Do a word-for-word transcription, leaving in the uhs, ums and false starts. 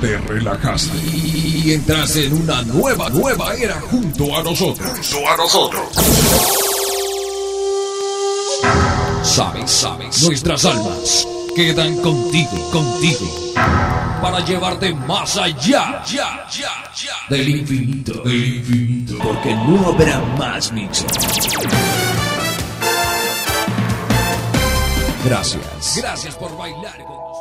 te relajaste y entras en una nueva, nueva era junto a nosotros. Junto a nosotros. Sabes, sabes, nuestras almas quedan contigo, contigo, para llevarte más allá, ya, ya, ya, del infinito, del infinito, porque no habrá más mixes. Gracias, gracias por bailar con nosotros.